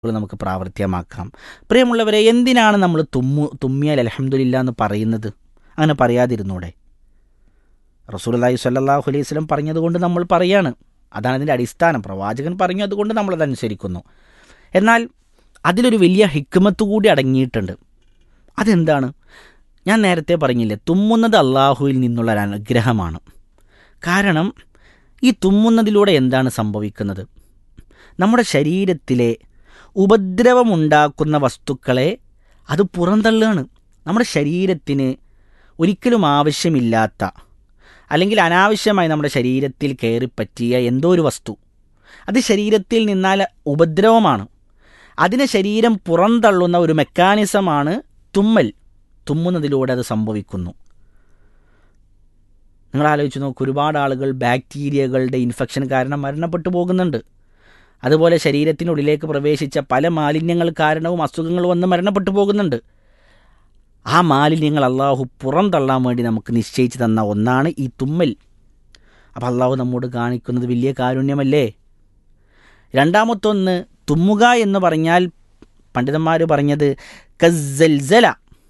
നമുക്ക് പ്രാവർത്തികമാക്കാം. പ്രിയമുള്ളവരെ, എന്തിനാണ് നമ്മൾ തുമ്മിയാൽ അൽഹംദുലില്ലാ എന്ന് പറയുന്നത്? അങ്ങനെ പറയാതിരുന്നൂടെ? റസൂലുള്ളാഹി സ്വല്ലല്ലാഹു അലൈഹി വസല്ലം പറഞ്ഞതുകൊണ്ട് നമ്മൾ പറയാണ്. അതാണ് അതിൻ്റെ അടിസ്ഥാനം. പ്രവാചകൻ പറഞ്ഞു, അതുകൊണ്ട് നമ്മളതനുസരിക്കുന്നു. എന്നാൽ അതിലൊരു വലിയ ഹിക്മത്ത് കൂടി അടങ്ങിയിട്ടുണ്ട്. അതെന്താണ്? ഞാൻ നേരത്തെ പറഞ്ഞില്ലേ, തുമ്മുന്നത് അള്ളാഹുവിൽ നിന്നുള്ള ഒരു അനുഗ്രഹമാണ്. കാരണം ഈ തുമ്മുന്നതിലൂടെ എന്താണ് സംഭവിക്കുന്നത്? നമ്മുടെ ശരീരത്തിലെ ഉപദ്രവമുണ്ടാക്കുന്ന വസ്തുക്കളെ അത് പുറന്തള്ളുകയാണ്. നമ്മുടെ ശരീരത്തിന് ഒരിക്കലും ആവശ്യമില്ലാത്ത, അല്ലെങ്കിൽ അനാവശ്യമായി നമ്മുടെ ശരീരത്തിൽ കയറിപ്പറ്റിയ എന്തോ ഒരു വസ്തു, അത് ശരീരത്തിൽ നിന്നാൽ ഉപദ്രവമാണ്. അതിനെ ശരീരം പുറന്തള്ളുന്ന ഒരു മെക്കാനിസമാണ് തുമ്മൽ. തുമ്മുന്നതിലൂടെ അത് സംഭവിക്കുന്നു. നിങ്ങൾ ആലോചിച്ച് നോക്കൂ, ഒരുപാട് ആളുകൾ ബാക്ടീരിയകളുടെ ഇൻഫെക്ഷൻ കാരണം മരണപ്പെട്ടു പോകുന്നുണ്ട്. അതുപോലെ ശരീരത്തിനുള്ളിലേക്ക് പ്രവേശിച്ച പല മാലിന്യങ്ങൾ കാരണവും അസുഖങ്ങൾ വന്ന് മരണപ്പെട്ടു പോകുന്നുണ്ട്. ആ മാലിന്യങ്ങൾ അള്ളാഹു പുറന്തള്ളാൻ വേണ്ടി നമുക്ക് നിശ്ചയിച്ച് തന്ന ഒന്നാണ് ഈ തുമ്മൽ. അപ്പോൾ അള്ളാഹു നമ്മോട് കാണിക്കുന്നത് വലിയ കാരുണ്യമല്ലേ? രണ്ടാമത്തൊന്ന്, തുമ്മുക എന്ന് പറഞ്ഞാൽ പണ്ഡിതന്മാർ പറഞ്ഞത് കസ്സൽസല,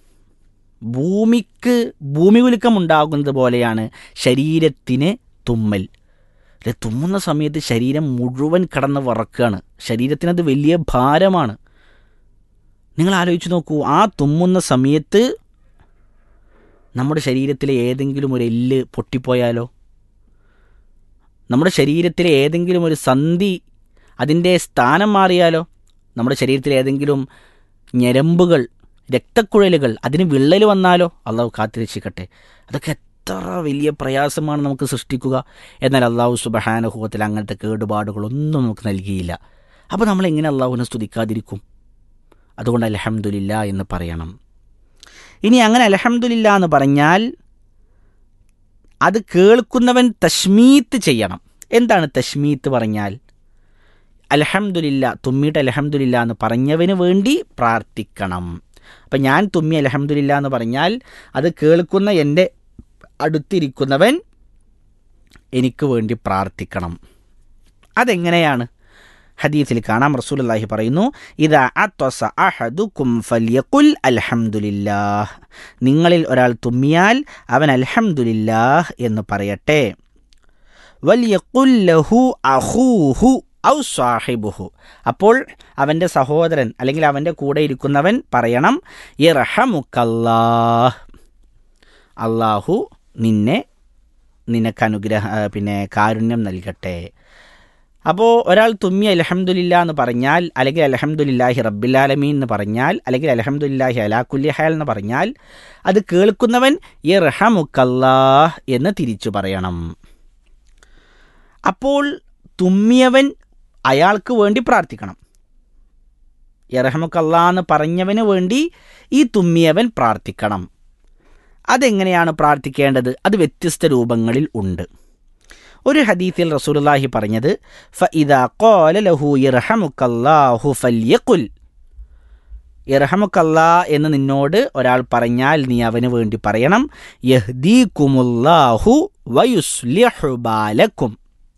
ഭൂമി കുലുക്കമുണ്ടാകുന്നത് പോലെയാണ് ശരീരത്തിന് തുമ്മൽ. തുമ്മുന്ന സമയത്ത് ശരീരം മുഴുവൻ കടന്ന് വറക്കുകയാണ്. ശരീരത്തിനത് വലിയ ഭാരമാണ്. നിങ്ങൾ ആലോചിച്ച് നോക്കൂ, ആ തുമ്മുന്ന സമയത്ത് നമ്മുടെ ശരീരത്തിലെ ഏതെങ്കിലും ഒരു എല്ല് പൊട്ടിപ്പോയാലോ? നമ്മുടെ ശരീരത്തിലെ ഏതെങ്കിലും ഒരു സന്ധി അതിൻ്റെ സ്ഥാനം മാറിയാലോ? നമ്മുടെ ശരീരത്തിലെ ഏതെങ്കിലും ഞരമ്പുകൾ, രക്തക്കുഴലുകൾ, അതിന് വിള്ളൽ വന്നാലോ? അള്ളാഹു കാത്തിരക്ഷിക്കട്ടെ. അതൊക്കെ എത്ര വലിയ പ്രയാസമാണ് നമുക്ക് സൃഷ്ടിക്കുക. എന്നാൽ അള്ളാഹു സുബ്ഹാനഹു വ തആല അങ്ങനത്തെ കേടുപാടുകളൊന്നും നമുക്ക് നൽകിയില്ല. അപ്പോൾ നമ്മളെങ്ങനെ അള്ളാഹുവിനെ സ്തുതിക്കാതിരിക്കും? അതുകൊണ്ട് അൽഹംദുലില്ലാ എന്ന് പറയണം. ഇനി അങ്ങനെ അൽഹംദുലില്ലാ എന്ന് പറഞ്ഞാൽ അത് കേൾക്കുന്നവൻ തശ്മീത്ത് ചെയ്യണം. എന്താണ് തശ്മീത്ത് പറഞ്ഞാൽ? അൽഹംദുലില്ലാ, തുമ്മിയിട്ട് അൽഹംദുലില്ലാ എന്ന് പറഞ്ഞവന് വേണ്ടി പ്രാർത്ഥിക്കണം. അപ്പം ഞാൻ തുമ്മി അൽഹംദുലില്ലാ എന്ന് പറഞ്ഞാൽ അത് കേൾക്കുന്ന എൻ്റെ അടുത്തിരിക്കുന്നവൻ എനിക്ക് വേണ്ടി പ്രാർത്ഥിക്കണം. അതെങ്ങനെയാണ്? ഹദീസിൽ കാണാം, റസൂലുള്ളാഹി പറയുന്നു, ഇദാ അത്വസ അഹദുകും ഫൽയഖുൽ അൽഹംദുലില്ലാഹ്, നിങ്ങളിൽ ഒരാൾ തുമ്മിയാൽ അവൻ അൽഹംദുലില്ലാഹ് എന്ന് പറയട്ടെ. വൽയഖുൽ ലഹു അഖൂഹു ഔ സാഹിബുഹു, അപ്പോൾ അവൻ്റെ സഹോദരൻ അല്ലെങ്കിൽ അവൻ്റെ കൂടെ ഇരിക്കുന്നവൻ പറയണം, യർഹമുക്കല്ലാഹ്, അള്ളാഹു നിനക്ക് കാരുണ്യം നൽകട്ടെ. അപ്പോൾ ഒരാൾ തുമ്മി അൽഹംദുലില്ലാ എന്ന് പറഞ്ഞാൽ, അല്ലെങ്കിൽ അൽഹംദുലില്ലാഹി റബ്ബിൽ ആലമീൻ എന്ന് പറഞ്ഞാൽ, അല്ലെങ്കിൽ അൽഹംദുലില്ലാഹി അലാ കുല്ലി ഹാൽ എന്ന് പറഞ്ഞാൽ, അത് കേൾക്കുന്നവൻ യർഹമുക്കല്ലാഹ് എന്ന് തിരിച്ചു പറയണം. അപ്പോൾ തുമ്മിയവൻ അയാൾക്ക് വേണ്ടി പ്രാർത്ഥിക്കണം. യർഹമുക്കല്ലാഹ് എന്ന് പറഞ്ഞവന് വേണ്ടി ഈ തുമ്മിയവൻ പ്രാർത്ഥിക്കണം. അതെങ്ങനെയാണ് പ്രാർത്ഥിക്കേണ്ടത്? അത് വ്യത്യസ്ത രൂപങ്ങളിൽ ഉണ്ട്. ഒരു ഹദീസിൽ റസൂലുള്ളാഹി പറഞ്ഞത്, ഫഇദാ ഖാല ലഹു യർഹമുക്കല്ലാഹു ഫൽയഖുൽ, യർഹമുക്കല്ലാഹ് എന്ന് നിന്നോട് ഒരാൾ പറഞ്ഞാൽ നീ അവന് വേണ്ടി പറയണം, യഹ്ദീകുമുല്ലാഹു വയുസ്ലിഹു ബാലക്കും,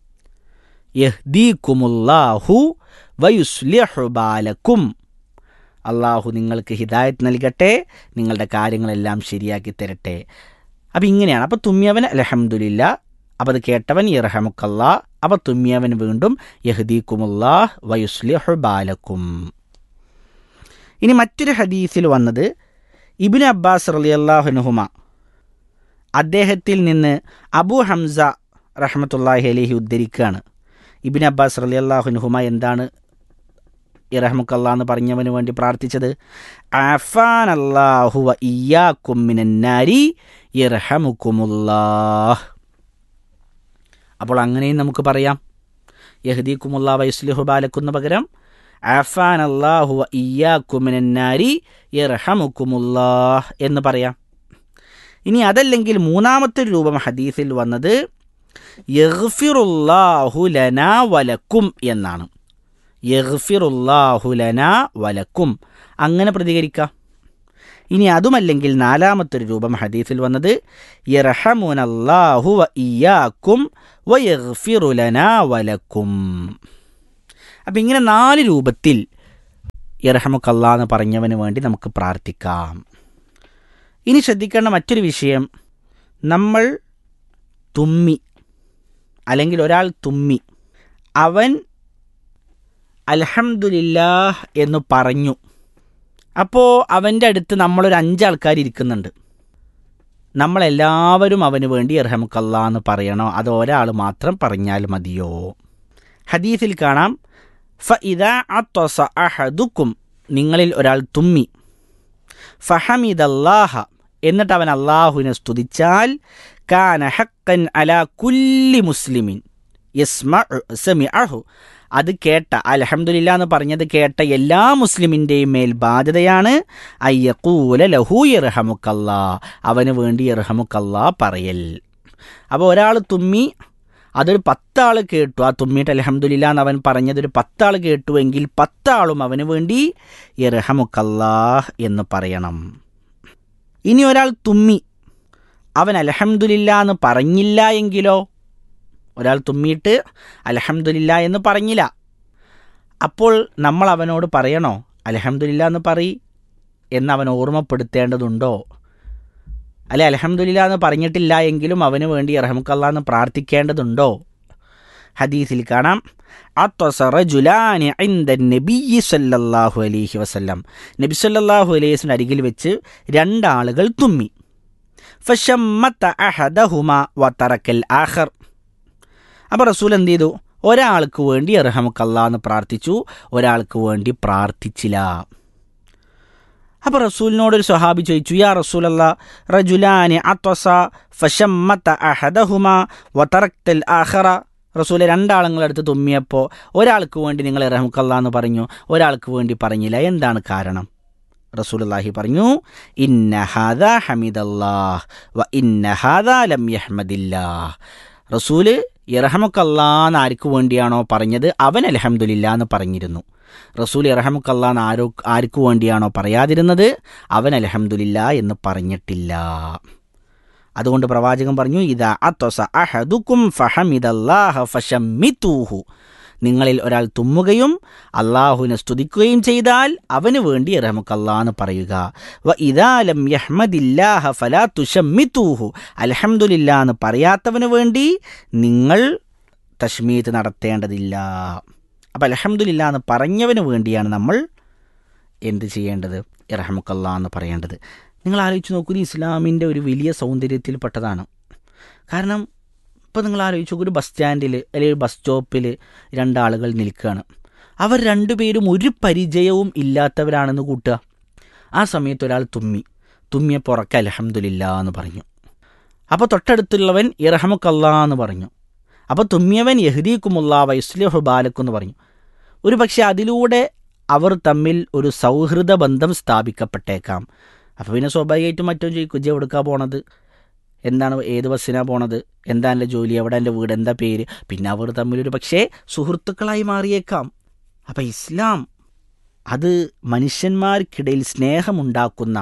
യഹ്ദീകുമുല്ലാഹു വയുസ്ലിഹു ബാലക്കും, അള്ളാഹു നിങ്ങൾക്ക് ഹിദായത്ത് നൽകട്ടെ, നിങ്ങളുടെ കാര്യങ്ങളെല്ലാം ശരിയാക്കി തരട്ടെ. അപ്പം ഇങ്ങനെയാണ്. അപ്പോൾ തുമ്മിയവൻ അൽഹംദുലില്ലാ, അപ്പോൾ അത് കേട്ടവൻ യർഹമുക്കല്ലാ, അപ്പോൾ തുമ്മിയവൻ വീണ്ടും യഹ്ദീകുമുല്ലാഹ് വയുസ്ലിഹു ബാലക്കും. ഇനി മറ്റൊരു ഹദീസിൽ വന്നത്, ഇബ്നു അബ്ബാസ് റളിയല്ലാഹു അൻഹുമ അദ്ദേഹത്തിൽ നിന്ന് അബൂ ഹംസ റഹ്മത്തുള്ളാഹി അലൈഹി ഉദ്ധരിക്കുകയാണ്. ഇബ്നു അബ്ബാസ് റളിയല്ലാഹു അൻഹുമ എന്താണ് യർഹമുക്കല്ലാ എന്ന് പറഞ്ഞവന് വേണ്ടി പ്രാർത്ഥിച്ചത്? അഫാനല്ലാഹു വ ഇയ്യാകും മിനന്നാരി യർഹമുക്കുമുല്ലാഹ്. അപ്പോൾ അങ്ങനെയും നമുക്ക് പറയാം, യഹ്ദീകുമുല്ലാഹു വയുസ്ലിഹു ബാലക്കും എന്ന് പകരം അഫാനല്ലാഹു വ ഇയ്യാകും മിനന്നാരി യർഹമുക്കുമുല്ലാഹ് എന്ന് പറയാം. ഇനി അതല്ലെങ്കിൽ മൂന്നാമത്തെ രൂപം ഹദീസിൽ വന്നത് യഗ്ഫിറുല്ലാഹു ലനാ വലക്കും എന്നാണ്. യഗ്ഫിറുല്ലാഹു ലനാ വലക്കും, അങ്ങനെ പ്രതികരിക്കാം. ഇനി അതുമല്ലെങ്കിൽ നാലാമത്തൊരു രൂപം ഹദീസിൽ വന്നത് യർഹമുനല്ലാഹു വ ഇയ്യാകും വയഗ്ഫിറു ലനാ വലക്കും. അപ്പം ഇങ്ങനെ 4 രൂപത്തിൽ യർഹമുക്കല്ലാ എന്ന് പറഞ്ഞവന് വേണ്ടി നമുക്ക് പ്രാർത്ഥിക്കാം. ഇനി ശ്രദ്ധിക്കേണ്ട മറ്റൊരു വിഷയം, നമ്മൾ തുമ്മി അല്ലെങ്കിൽ ഒരാൾ തുമ്മി അവൻ അൽഹംദുലില്ലാഹ് എന്ന് പറഞ്ഞു. അപ്പോൾ അവൻ്റെ അടുത്ത് നമ്മളൊരു 5 ആൾക്കാർ ഇരിക്കുന്നുണ്ട്. നമ്മളെല്ലാവരും അവന് വേണ്ടി യർഹമുക്കല്ലാ എന്ന് പറയണോ, അതോ ഒരാൾ മാത്രം പറഞ്ഞാൽ മതിയോ? ഹദീസിൽ കാണാം, ഫഇദാ അത്വസ അഹദുക്കും, നിങ്ങളിൽ ഒരാൾ തുമ്മി, ഫഹമിദല്ലാഹ, എന്നിട്ട് അവൻ അല്ലാഹുവിനെ സ്തുതിച്ചാൽ, കാന ഹഖ്ഖൻ അലാ കുല്ലി മുസ്ലിമിൻ സമിഅഹു, അത് കേട്ട, അൽഹംദുലില്ലാ എന്ന് പറഞ്ഞത് കേട്ട എല്ലാ മുസ്ലിമിൻ്റെയും മേൽ ബാധ്യതയാണ് അയ്യഖൂല ലഹു യർഹമുക്കല്ലാ, അവന് വേണ്ടി യർഹമുക്കല്ലാ പറയൽ. അപ്പോൾ ഒരാൾ തുമ്മി, അതൊരു 10 ആൾ കേട്ടു, ആ തുമ്മിയിട്ട് അൽഹംദുലില്ലാ എന്ന് അവൻ പറഞ്ഞതൊരു 10 ആൾ കേട്ടുവെങ്കിൽ 10 ആളും അവന് വേണ്ടി യർഹമുക്കല്ലാ എന്ന് പറയണം. ഇനി ഒരാൾ തുമ്മി അവൻ അൽഹംദുലില്ലാ എന്ന് പറഞ്ഞില്ല എങ്കിലോ, ഒരാൾ തുമ്മിയിട്ട് അൽഹംദുലില്ലാ എന്ന് പറഞ്ഞില്ല, അപ്പോൾ നമ്മൾ അവനോട് പറയണോ അൽഹംദുലില്ലാ എന്ന് എന്നവൻ ഓർമ്മപ്പെടുത്തേണ്ടതുണ്ടോ? അല്ലെ അൽഹംദുലില്ലാ എന്ന് പറഞ്ഞിട്ടില്ല എങ്കിലും അവന് വേണ്ടി യർഹമുക്കല്ലാ എന്ന് പ്രാർത്ഥിക്കേണ്ടതുണ്ടോ? ഹദീസിൽ കാണാം, അത്വസ റജുലാനി ഇൻദ നബിയ്യി സല്ലല്ലാഹു അലൈഹി വസല്ലം, നബി സല്ലല്ലാഹു അലൈഹി വസല്ലം അരികിൽ വെച്ച് 2 ആളുകൾ തുമ്മി. ഫശമ്മത അഹദഹുമാ വതറക്കൽ ആഖർ, അപ്പോൾ റസൂൽ എന്ത് ചെയ്തു? ഒരാൾക്ക് വേണ്ടി യർഹമുക്കല്ലാ എന്ന് പ്രാർത്ഥിച്ചു, ഒരാൾക്ക് വേണ്ടി പ്രാർത്ഥിച്ചില്ല. അപ്പോൾ റസൂലിനോടൊരു സ്വഹാബി ചോദിച്ചു, യാ റസൂലല്ലാ, റജുലാനി അത്വസ ഫശമ്മത അഹദഹുമാ വതറക്കൽ ആഖറ, റസൂലെ 2 ആളുകളെടുത്ത് തുമ്മിയപ്പോൾ ഒരാൾക്ക് വേണ്ടി നിങ്ങൾ യർഹമുക്കല്ലാ എന്ന് പറഞ്ഞു, ഒരാൾക്ക് വേണ്ടി പറഞ്ഞില്ല, എന്താണ് കാരണം? റസൂലുള്ളാഹി പറഞ്ഞു, ഇന്ന ഹാദാ ഹമിദല്ലാഹ് വ ഇന്ന ഹാദാ ലം യഹ്മദില്ലാഹ്. റസൂല് യർഹമുക്കല്ലാ എന്ന് ആർക്ക് വേണ്ടിയാണോ പറഞ്ഞത് അവൻ അൽഹംദുലില്ലാ എന്ന് പറഞ്ഞിരുന്നു. റസൂൽ യർഹമുക്കല്ലാ എന്ന് ആർക്ക് വേണ്ടിയാണോ പറയാതിരുന്നത് അവൻ അൽഹംദുലില്ലാ എന്ന് പറഞ്ഞിട്ടില്ല. അതുകൊണ്ട് പ്രവാചകൻ പറഞ്ഞു, ഇദാ അത്വസ അഹദുക്കും ഫഹമിദല്ലാഹ ഫശമ്മിതൂഹു, നിങ്ങളിൽ ഒരാൾ തുമ്മുകയും അള്ളാഹുവിനെ സ്തുതിക്കുകയും ചെയ്താൽ അവന് വേണ്ടി യർഹമുക്കല്ലാ എന്ന് പറയുക. വ ഇദാ ലം യഹ്മദില്ലാഹ ഫലാ തുശമ്മിതൂഹു, അൽഹംദുലില്ലാ എന്ന് പറയാത്തവന് വേണ്ടി നിങ്ങൾ തശ്മീത്ത് നടത്തേണ്ടതില്ല. അപ്പോൾ അൽഹംദുലില്ലാ എന്ന് പറഞ്ഞവന് വേണ്ടിയാണ് നമ്മൾ എന്ത് ചെയ്യേണ്ടത്? യർഹമുക്കല്ലാ എന്ന് പറയേണ്ടത്. നിങ്ങൾ ആലോചിച്ച് നോക്കൂ, ഇസ്ലാമിൻ്റെ ഒരു വലിയ സൗന്ദര്യത്തിൽപ്പെട്ടതാണ്. കാരണം ഇപ്പോൾ നിങ്ങൾ ആലോചിച്ച് നോക്കൂ, ഒരു ബസ് സ്റ്റാൻഡിൽ അല്ലെങ്കിൽ ബസ് സ്റ്റോപ്പിൽ 2 ആളുകൾ നിൽക്കുകയാണ്. അവർ 2 പേരും ഒരു പരിചയവും ഇല്ലാത്തവരാണെന്ന് കൂട്ടുക. ആ സമയത്ത് ഒരാൾ തുമ്മിയപ്പോൾ ഉറക്കെ അൽഹംദുലില്ലാ എന്ന് പറഞ്ഞു. അപ്പോൾ തൊട്ടടുത്തുള്ളവൻ യർഹമുക്കല്ലാ എന്ന് പറഞ്ഞു. അപ്പോൾ തുമ്മിയവൻ യഹ്ദീകുമുല്ലാ വയുസ്ലിഹു ബാലക്കും എന്ന് പറഞ്ഞു. ഒരു പക്ഷേ അതിലൂടെ അവർ തമ്മിൽ ഒരു സൗഹൃദ ബന്ധം സ്ഥാപിക്കപ്പെട്ടേക്കാം. അപ്പോൾ പിന്നെ സ്വാഭാവികമായിട്ടും മറ്റോ ചോദിക്കും, ഇജ്ജ് എവിടേക്കാണ് പോണത്, എന്താണ്, ഏത് ബസ്സിനാണ് പോണത്, എന്താ എൻ്റെ ജോലി, എവിടെ എൻ്റെ വീട്, എന്താ പേര്, പിന്നെ അവർ തമ്മിലൊരു പക്ഷേ സുഹൃത്തുക്കളായി മാറിയേക്കാം. അപ്പം ഇസ്ലാം അത് മനുഷ്യന്മാർക്കിടയിൽ സ്നേഹമുണ്ടാക്കുന്ന,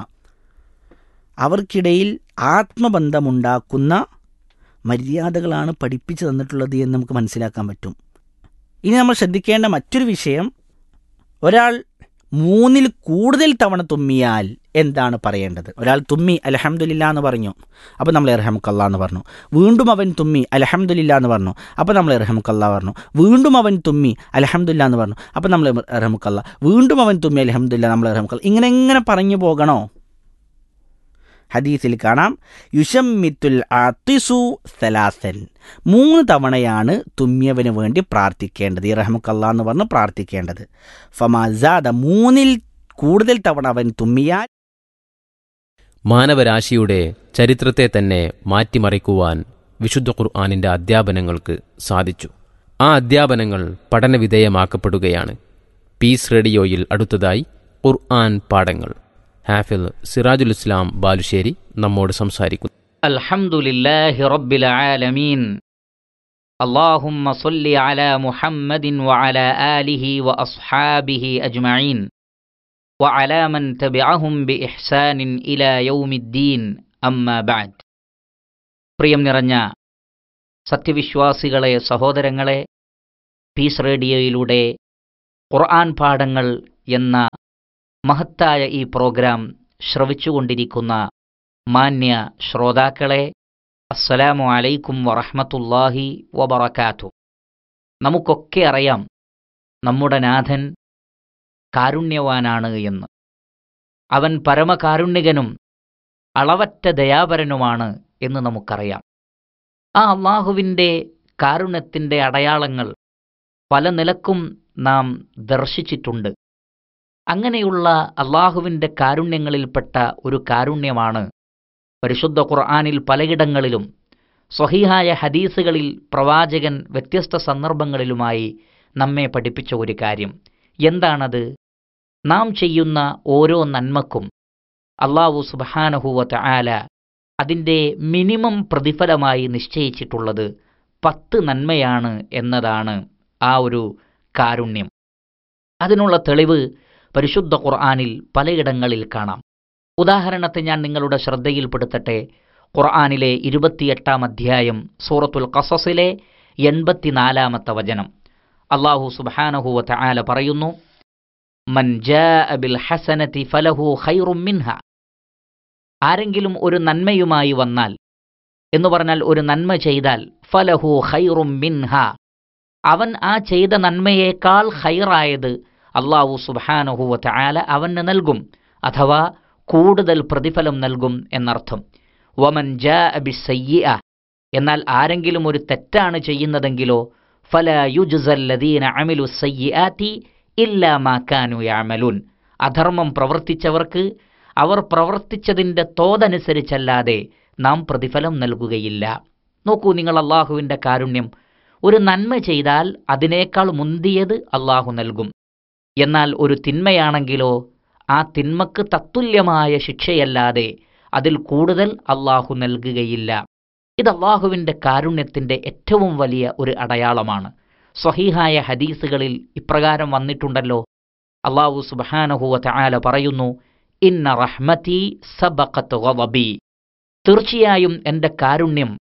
അവർക്കിടയിൽ ആത്മബന്ധമുണ്ടാക്കുന്ന മര്യാദകളാണ് പഠിപ്പിച്ചു തന്നിട്ടുള്ളത് എന്ന് നമുക്ക് മനസ്സിലാക്കാൻ പറ്റും. ഇനി നമ്മൾ ശ്രദ്ധിക്കേണ്ട മറ്റൊരു വിഷയം, ഒരാൾ 3-ൽ കൂടുതൽ തവണ തുമ്മിയാൽ എന്താണ് പറയേണ്ടത്? ഒരാൾ തുമ്മി അൽഹംദുലില്ലാ എന്ന് പറഞ്ഞു, അപ്പോൾ നമ്മൾ യർഹമുക്കല്ലാ എന്ന് പറഞ്ഞു. വീണ്ടും അവൻ തുമ്മി അൽഹംദുലില്ലാ എന്ന് പറഞ്ഞു, അപ്പോൾ നമ്മൾ യർഹമുക്കല്ലാ പറഞ്ഞു. വീണ്ടും അവൻ തുമ്മി അൽഹംദുലില്ലാ എന്ന് പറഞ്ഞു, അപ്പോൾ നമ്മൾ യർഹമുക്കല്ലാ. വീണ്ടും അവൻ തുമ്മി അൽഹംദുലില്ലാ, നമ്മൾ യർഹമുക്കല്ലാ. ഇങ്ങനെ പറഞ്ഞു പോകണോ? ഹദീസിൽ കാണാം, യുശമ്മിത്തുൽ ആത്തിസു സലാസൻ, 3 തവണയാണ് തുമ്മിയവന് വേണ്ടി പ്രാർത്ഥിക്കേണ്ടത്, യർഹമുക്കല്ലാ എന്ന് പറഞ്ഞ് പ്രാർത്ഥിക്കേണ്ടത്. ഫമാസാദ, 3-ൽ കൂടുതൽ തവണ അവൻ തുമ്മിയാൽ. മാനവരാശിയുടെ ചരിത്രത്തെ തന്നെ മാറ്റിമറിക്കുവാൻ വിശുദ്ധ ഖുർആനിൻ്റെ അധ്യാപനങ്ങൾക്ക് സാധിച്ചു. ആ അധ്യാപനങ്ങൾ പഠനവിധേയമാക്കപ്പെടുകയാണ്. പീസ് റേഡിയോയിൽ അടുത്തതായി ഖുർആൻ പാഠങ്ങൾ. ഹാഫിൽ സിറാജുൽ ഇസ്ലാം ബാലുശ്ശേരി നമ്മോട് സംസാരിക്കുന്നു. അൽഹംദുലില്ലാഹി റബ്ബിൽ ആലമീൻ. അല്ലാഹുമ്മ സ്വല്ലി അലാ മുഹമ്മദിൻ വഅലാ ആലിഹി വഅസ്ഹാബിഹി അജ്മഈൻ വഅലാ മൻ തബിഅഹും ബിഇഹ്സാനിൻ ഇലാ യൗമിദ്ദീൻ. അമ്മാ ബഅദ്. പ്രിയം നിറഞ്ഞ സത്യവിശ്വാസികളെ, സഹോദരങ്ങളെ, പീസ് റേഡിയോയിലൂടെ ഖുർആൻ പാഠങ്ങൾ എന്ന മഹത്തായ ഈ പ്രോഗ്രാം ശ്രവിച്ചുകൊണ്ടിരിക്കുന്ന മാന്യ ശ്രോതാക്കളെ, അസ്സലാമു അലൈക്കും വറഹ്മത്തുള്ളാഹി വബറകാതുഹു. നമുക്കൊക്കെ അറിയാം നമ്മുടെ നാഥൻ കാരുണ്യവാനാണ് എന്ന്. അവൻ പരമകാരുണ്യകനും അളവറ്റ ദയാപരനുമാണ് എന്ന് നമുക്കറിയാം. ആ അള്ളാഹുവിൻ്റെ കാരുണ്യത്തിൻ്റെ അടയാളങ്ങൾ പല നിലക്കും നാം ദർശിച്ചിട്ടുണ്ട്. അങ്ങനെയുള്ള അള്ളാഹുവിൻ്റെ കാരുണ്യങ്ങളിൽപ്പെട്ട ഒരു കാരുണ്യമാണ് പരിശുദ്ധ ഖുർആനിൽ പലയിടങ്ങളിലും സ്വഹീഹായ ഹദീസുകളിൽ പ്രവാചകൻ വ്യത്യസ്ത സന്ദർഭങ്ങളിലുമായി നമ്മെ പഠിപ്പിച്ച ഒരു കാര്യം. എന്താണത്? നാം ചെയ്യുന്ന ഓരോ നന്മക്കും അല്ലാഹു സുബ്ഹാനഹു വ തആല അതിൻ്റെ മിനിമം പ്രതിഫലമായി നിശ്ചയിച്ചിട്ടുള്ളത് 10 നന്മയാണ് എന്നതാണ് ആ ഒരു കാരുണ്യം. അതിനുള്ള തെളിവ് പരിശുദ്ധ ഖുർആനിൽ പലയിടങ്ങളിൽ കാണാം. ഉദാഹരണത്തിന് ഞാൻ നിങ്ങളുടെ ശ്രദ്ധയിൽപ്പെടുത്തട്ടെ. ഖുർആനിലെ 28-ാം അധ്യായം സൂറത്തുൽ ഖസസിലെ 84-ാമത്തെ വചനം. അല്ലാഹു സുബ്ഹാനഹു വ തആല പറയുന്നു, മൻ ജാഅ ബിൽ ഹസനതി ഫലഹു ഖൈറും മിൻഹ. ആരെങ്കിലും ഒരു നന്മയുമായി വന്നാൽ, എന്ന് പറഞ്ഞാൽ ഒരു നന്മ ചെയ്താൽ, ഫലഹു ഖൈറും മിൻഹ, അവൻ ആ ചെയ്ത നന്മയേക്കാൾ ഖൈറായത് അല്ലാഹു സുബ്ഹാനഹു വ തആല അവന് നൽകും, അഥവാ കൂടുതൽ പ്രതിഫലം നൽകും എന്നർത്ഥം. വമൻ ജാഅ ബിസ്സയ്യിഅ, എന്നാൽ ആരെങ്കിലും ഒരു തെറ്റാണ് ചെയ്യുന്നതെങ്കിലോ, ഫലാ യുജ്സല്ലദീന അമിലു സയ്യിആതി ഇല്ലാ മാ കാനൂ യഅമലൂൻ. അധർമ്മം പ്രവർത്തിച്ചവർക്ക് അവർ പ്രവർത്തിച്ചതിൻ്റെ തോതനുസരിച്ചല്ലാതെ നാം പ്രതിഫലം നൽകുകയില്ല. നോക്കൂ നിങ്ങൾ അള്ളാഹുവിൻ്റെ കാരുണ്യം. ഒരു നന്മ ചെയ്താൽ അതിനേക്കാൾ മുന്തിയത് അള്ളാഹു നൽകും. എന്നാൽ ഒരു തിന്മയാണെങ്കിലോ ആ തിന്മക്ക് തത്തുല്യമായ ശിക്ഷയല്ലാതെ അതിൽ കൂടുതൽ അള്ളാഹു നൽകുകയില്ല. ഇത് അള്ളാഹുവിൻ്റെ കാരുണ്യത്തിൻ്റെ ഏറ്റവും വലിയ ഒരു അടയാളമാണ്. സ്വഹീഹായ ഹദീസുകളിൽ ഇപ്രകാരം വന്നിട്ടുണ്ടല്ലോ. അല്ലാഹു സുബ്ഹാനഹു വ തആല പറയുന്നു, ഇന്ന റഹ്മതി സബഖത് ഗളബി. തീർച്ചയായും എൻ്റെ കാരുണ്യം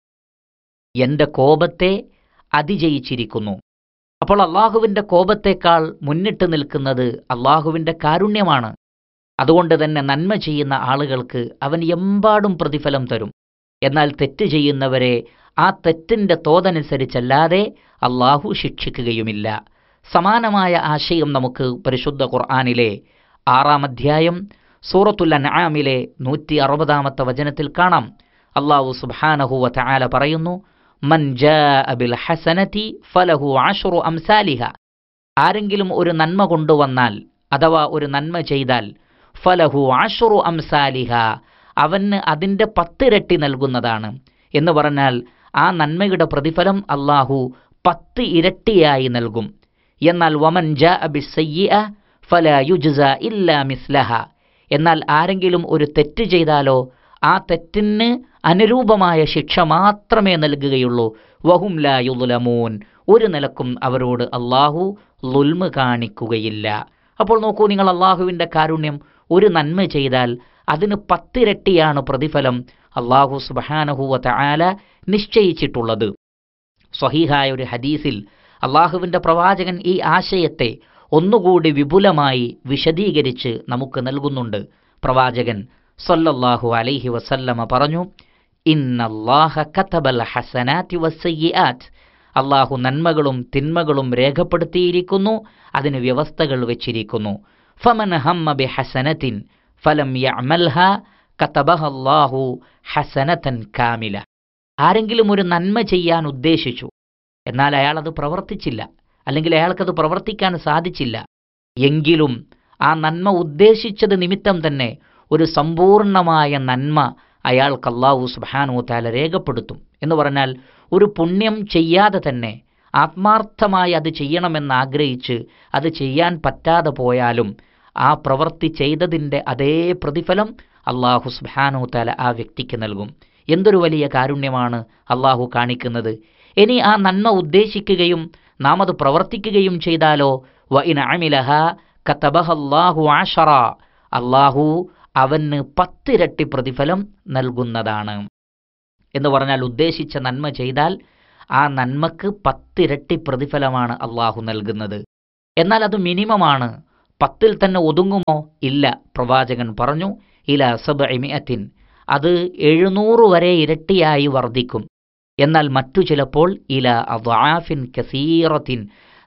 എൻ്റെ കോപത്തെ അതിജയിച്ചിരിക്കുന്നു. അപ്പോൾ അള്ളാഹുവിൻ്റെ കോപത്തേക്കാൾ മുന്നിട്ട് നിൽക്കുന്നത് അള്ളാഹുവിൻ്റെ കാരുണ്യമാണ്. അതുകൊണ്ട് തന്നെ നന്മ ചെയ്യുന്ന ആളുകൾക്ക് അവൻ എമ്പാടും പ്രതിഫലം തരും. എന്നാൽ തെറ്റ് ചെയ്യുന്നവരെ ആ തെറ്റിൻ്റെ തോതനുസരിച്ചല്ലാതെ അള്ളാഹു ശിക്ഷിക്കുകയുമില്ല. സമാനമായ ആശയം നമുക്ക് പരിശുദ്ധ ഖുർആനിലെ 6-ാം അധ്യായം സൂറത്തുൽ അൻആമിലെ 160-ാമത്തെ വചനത്തിൽ കാണാം. അല്ലാഹു സുബ്ഹാനഹു വ തആല പറയുന്നു, മൻ ജാഅ ബിൽ ഹസനതി ഫലഹു അശ്റു അംസാലിഹ. ആരെങ്കിലും ഒരു നന്മ കൊണ്ടുവന്നാൽ, അഥവാ ഒരു നന്മ ചെയ്താൽ, ഫലഹു അശ്റു അംസാലിഹ, അവന് അതിൻ്റെ 10 ഇരട്ടി നൽകുന്നതാണ്. എന്ന് പറഞ്ഞാൽ ആ നന്മയുടെ പ്രതിഫലം അല്ലാഹു 10 ഇരട്ടിയായി നൽകും. എന്നാൽ വമൻ ജാഅ ബിസ്സയ്യിഅ ഫലാ യുജ്സാ ഇല്ലാ മിസ്ലഹ. എന്നാൽ ആരെങ്കിലും ഒരു തെറ്റ് ചെയ്താലോ ആ തെറ്റിന് അനുരൂപമായ ശിക്ഷ മാത്രമേ നൽകുകയുള്ളൂ. വഹും ലാ യുദ്ലമൂൻ. ഒരു നിലക്കും അവരോട് അല്ലാഹു ളുൽമ് കാണിക്കുകയില്ല. അപ്പോൾ നോക്കൂ നിങ്ങൾ അല്ലാഹുവിൻ്റെ കാരുണ്യം. ഒരു നന്മ ചെയ്താൽ അതിന് 10 ഇരട്ടിയാണ് പ്രതിഫലം അല്ലാഹു സുബ്ഹാനഹു വ തആല നിശ്ചയിച്ചിട്ടുള്ളത്. സ്വഹീഹായ ഒരു ഹദീസിൽ അല്ലാഹുവിൻ്റെ പ്രവാചകൻ ഈ ആശയത്തെ ഒന്നുകൂടി വിപുലമായി വിശദീകരിച്ച് നമുക്ക് നൽകുന്നുണ്ട്. പ്രവാചകൻ സല്ലല്ലാഹു അലൈഹി വസല്ലമ പറഞ്ഞു, ഇന്നല്ലാഹ കതബൽ ഹസനാതി വസ്സയ്യിആത്. അല്ലാഹു നന്മകളും തിന്മകളും രേഖപ്പെടുത്തിയിരിക്കുന്നു, അതിന് വ്യവസ്ഥകൾ വെച്ചിരിക്കുന്നു. ഫമൻ ഹമ്മ ബിഹസനത്തിൻ ഫലം യഅമൽഹ കതബഹല്ലാഹു ഹസനതൻ കാമില. ആരെങ്കിലും ഒരു നന്മ ചെയ്യാൻ ഉദ്ദേശിച്ചു, എന്നാൽ അയാൾ അത് പ്രവർത്തിച്ചില്ല, അല്ലെങ്കിൽ അയാൾക്കത് പ്രവർത്തിക്കാൻ സാധിച്ചില്ല, എങ്കിലും ആ നന്മ ഉദ്ദേശിച്ചത് നിമിത്തം തന്നെ ഒരു സമ്പൂർണമായ നന്മ അയാൾക്ക് അല്ലാഹു സുബ്ഹാനഹു തആല രേഖപ്പെടുത്തും. എന്ന് പറഞ്ഞാൽ ഒരു പുണ്യം ചെയ്യാതെ തന്നെ ആത്മാർത്ഥമായി അത് ചെയ്യണമെന്ന് ആഗ്രഹിച്ച് അത് ചെയ്യാൻ പറ്റാതെ പോയാലും ആ പ്രവൃത്തി ചെയ്തതിൻ്റെ അതേ പ്രതിഫലം അല്ലാഹു സുബ്ഹാനഹു തആല ആ വ്യക്തിക്ക് നൽകും. എന്തൊരു വലിയ കാരുണ്യമാണ് അല്ലാഹു കാണിക്കുന്നത്. ഇനി ആ നന്മ ഉദ്ദേശിക്കുകയും നാം അത് പ്രവർത്തിക്കുകയും ചെയ്താലോ, വ ഇൻ അമിലഹ കതബഹല്ലാഹു അശറ. അല്ലാഹു അവന് 10 ഇരട്ടി പ്രതിഫലം നൽകുന്നതാണ്. എന്ന് പറഞ്ഞാൽ ഉദ്ദേശിച്ച നന്മ ചെയ്താൽ ആ നന്മക്ക് 10 ഇരട്ടി പ്രതിഫലമാണ് അല്ലാഹു നൽകുന്നത്. എന്നാൽ അത് മിനിമമാണ്. 10 തന്നെ ഒതുങ്ങുമോ? ഇല്ല. പ്രവാചകൻ പറഞ്ഞു ഇലാ 700, അത് 700 വരെ ഇരട്ടിയായി വർദ്ധിക്കും. എന്നാൽ മറ്റു ചിലപ്പോൾ ഇലാ അദ്ആഫിൻ കസീറത്തിൻ,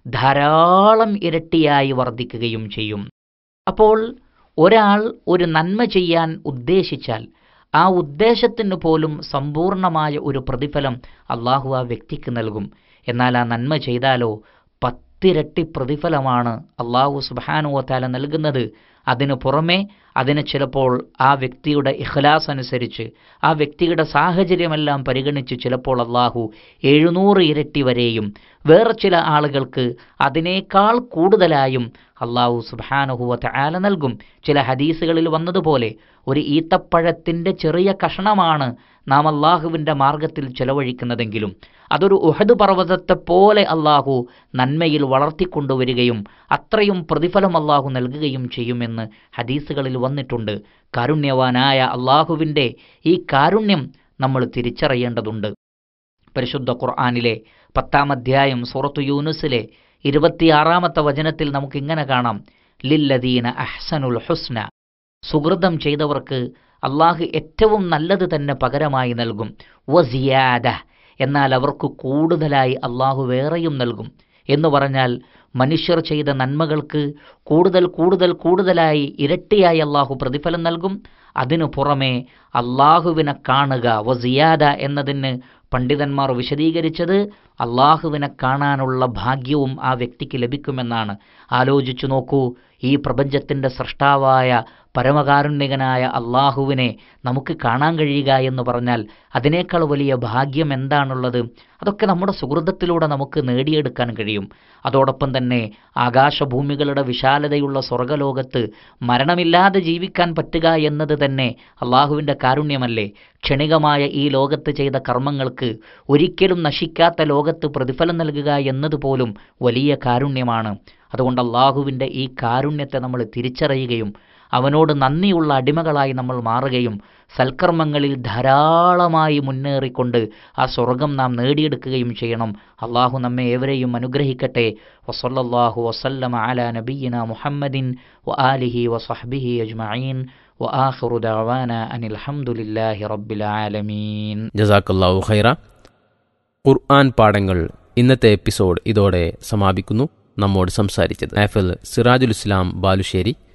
ധാരാളം ഇരട്ടിയായി വർദ്ധിക്കുകയും ചെയ്യും. അപ്പോൾ ഒരാൾ ഒരു നന്മ ചെയ്യാൻ ഉദ്ദേശിച്ചാൽ ആ ഉദ്ദേശത്തിന് പോലും സമ്പൂർണമായ ഒരു പ്രതിഫലം അള്ളാഹു ആ വ്യക്തിക്ക് നൽകും. എന്നാൽ ആ നന്മ ചെയ്താലോ 10 ഇരട്ടി പ്രതിഫലമാണ് അള്ളാഹു സുബ്ഹാനഹു വ തആല നൽകുന്നത്. അതിനു പുറമെ അതിന് ചിലപ്പോൾ ആ വ്യക്തിയുടെ ഇഖ്ലാസ് അനുസരിച്ച്, ആ വ്യക്തിയുടെ സാഹചര്യമെല്ലാം പരിഗണിച്ച് ചിലപ്പോൾ അള്ളാഹു 700 ഇരട്ടി വരെയും, വേറെ ചില ആളുകൾക്ക് അതിനേക്കാൾ കൂടുതലായും അള്ളാഹു സുബ്ഹാനഹു വ തആല നൽകും. ചില ഹദീസുകളിൽ വന്നതുപോലെ ഒരു ഈത്തപ്പഴത്തിൻ്റെ ചെറിയ കഷണമാണ് നാം അള്ളാഹുവിൻ്റെ മാർഗത്തിൽ ചെലവഴിക്കുന്നതെങ്കിലും അതൊരു ഉഹദ് പർവ്വതത്തെപ്പോലെ അള്ളാഹു നന്മയിൽ വളർത്തിക്കൊണ്ടുവരികയും അത്രയും പ്രതിഫലം അള്ളാഹു നൽകുകയും ചെയ്യുമെന്ന് ഹദീസുകളിൽ വന്നിട്ടുണ്ട്. കാരുണ്യവാനായ അള്ളാഹുവിൻ്റെ ഈ കാരുണ്യം നമ്മൾ തിരിച്ചറിയേണ്ടതുണ്ട്. പരിശുദ്ധ ഖുർആനിലെ 10-ാം അധ്യായം സൂറത്തു യൂനുസിലെ 26-ാമത്തെ വചനത്തിൽ നമുക്കിങ്ങനെ കാണാം, ലില്ലദീന അഹ്സനുൽ ഹുസ്ന, സുകൃതം ചെയ്തവർക്ക് അള്ളാഹു ഏറ്റവും നല്ലത് തന്നെ പകരമായി നൽകും. വസിയാദ, എന്നാൽ അവർക്ക് കൂടുതലായി അള്ളാഹു വേറെയും നൽകും. എന്ന് പറഞ്ഞാൽ മനുഷ്യർ ചെയ്ത നന്മകൾക്ക് കൂടുതലായി ഇരട്ടിയായി അള്ളാഹു പ്രതിഫലം നൽകും. അതിനു പുറമെ അള്ളാഹുവിനെ കാണുക, വസിയാദ എന്നതിന് പണ്ഡിതന്മാർ വിശദീകരിച്ചത് അള്ളാഹുവിനെ കാണാനുള്ള ഭാഗ്യവും ആ വ്യക്തിക്ക് ലഭിക്കുമെന്നാണ്. ആലോചിച്ചു നോക്കൂ, ഈ പ്രപഞ്ചത്തിൻ്റെ സൃഷ്ടാവായ പരമകാരുണ്യകനായ അള്ളാഹുവിനെ നമുക്ക് കാണാൻ കഴിയുക എന്ന് പറഞ്ഞാൽ അതിനേക്കാൾ വലിയ ഭാഗ്യം എന്താണുള്ളത്? അതൊക്കെ നമ്മുടെ സുഹൃതത്തിലൂടെ നമുക്ക് നേടിയെടുക്കാൻ കഴിയും. അതോടൊപ്പം തന്നെ ആകാശഭൂമികളുടെ വിശാലതയുള്ള സ്വർഗലോകത്ത് മരണമില്ലാതെ ജീവിക്കാൻ പറ്റുക എന്നത് തന്നെ അള്ളാഹുവിൻ്റെ കാരുണ്യമല്ലേ? ക്ഷണികമായ ഈ ലോകത്ത് ചെയ്ത കർമ്മങ്ങൾക്ക് ഒരിക്കലും നശിക്കാത്ത ലോകത്ത് പ്രതിഫലം നൽകുക എന്നതുപോലും വലിയ കാരുണ്യമാണ്. അതുകൊണ്ട് അള്ളാഹുവിൻ്റെ ഈ കാരുണ്യത്തെ നമ്മൾ തിരിച്ചറിയുകയും അവനോട് നന്ദിയുള്ള അടിമകളായി നമ്മൾ മാറുകയും സൽക്കർമ്മങ്ങളിൽ ധാരാളമായി മുന്നേറിക്കൊണ്ട് ആ സ്വർഗം നാം നേടിയെടുക്കുകയും ചെയ്യണം. അള്ളാഹു നമ്മെ ഏവരെയും അനുഗ്രഹിക്കട്ടെ. വസല്ലല്ലാഹു വസല്ലമ അലാ നബിയ്യിനാ മുഹമ്മദിൻ വആലിഹി വസഹ്ബിഹി അജ്മഈൻ വആഖിറു ദഅവാനാ അനിൽ ഹംദുലില്ലാഹി റബ്ബിൽ ആലമീൻ. ജസാക്കല്ലാഹു ഖൈറ. ഖുർആൻ പാഠങ്ങൾ ഇന്നത്തെ എപ്പിസോഡ് ഇതോടെ സമാപിക്കുന്നു. നമ്മോട് സംസാരിച്ചത് ഹാഫിൾ സിറാജുൽ ഇസ്ലാം ബാലുശ്ശേരി.